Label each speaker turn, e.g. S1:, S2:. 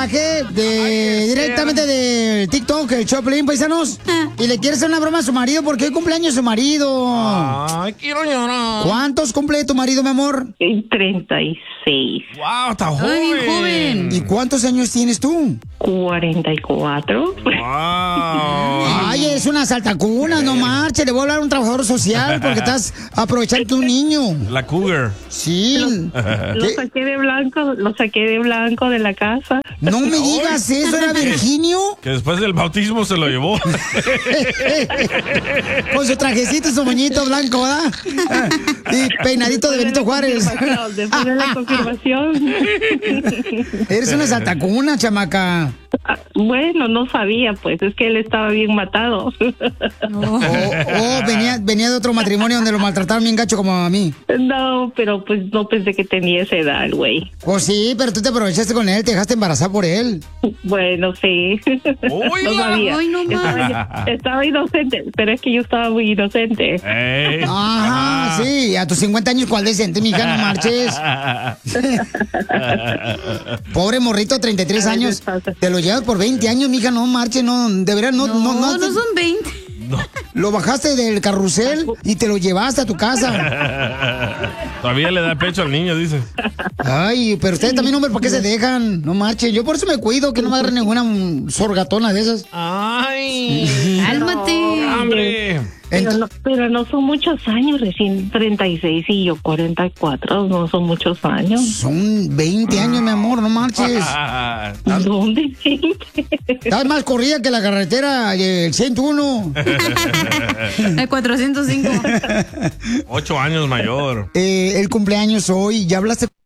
S1: mensaje directamente de TikTok, el Choplin, paisanos. Y le quiere hacer una broma a su marido porque hoy cumpleaños su marido.
S2: Ay, quiero llorar.
S1: ¿Cuántos cumple tu marido, mi amor?
S3: 36.
S2: ¡Wow, está joven!
S4: Ay, bien joven.
S1: ¿Y cuántos años tienes tú?
S3: 44.
S2: ¡Wow!
S1: Ay, es una saltacuna, no marche. Le voy a hablar a un trabajador social porque estás aprovechando tu niño.
S2: La cougar.
S1: Sí.
S3: Lo saqué de blanco de la casa.
S1: No me digas eso, ¿era Virginio?
S2: Que después del bautismo se lo llevó.
S1: Con su trajecito y su moñito blanco, ¿verdad? Y peinadito de Benito Juárez.
S3: Después de la confirmación.
S1: Eres una saltacuna, chamaca.
S3: Bueno, no sabía, pues, es que él estaba bien matado.
S1: Venía de otro matrimonio donde lo maltrataron bien gacho como a mí.
S3: No, pero pues no pensé que tenía esa edad, el güey.
S1: Pues sí, pero tú te aprovechaste con él, te dejaste embarazar por él.
S3: Bueno, sí. No sabía.
S4: Ay, no
S3: Estaba inocente, pero es que yo estaba muy inocente.
S1: Ajá, sí, a tus 50 años, ¿cuál decente, mija? No marches. Pobre morrito, 33 años. Te lo llevas por 20 años, mija, no marches, no, de verdad, no
S4: son 20.
S2: No.
S1: Lo bajaste del carrusel y te lo llevaste a tu casa.
S2: Todavía le da pecho al niño, dice.
S1: Ay, pero ustedes también, hombre, ¿por qué se dejan? No marchen. Yo por eso me cuido, que no me agarre ninguna sorgatona de esas.
S2: ¡Ay!
S4: ¡Cálmate!
S2: ¡Hombre!
S3: Pero no son muchos años, recién 36 y yo 44, no son muchos años.
S1: Son 20 años, mi amor, no marches.
S3: ¿Dónde?
S1: Estás más corrida que la carretera del 101.
S4: El 405.
S2: 8 años mayor.
S1: El cumpleaños hoy, ¿ya hablaste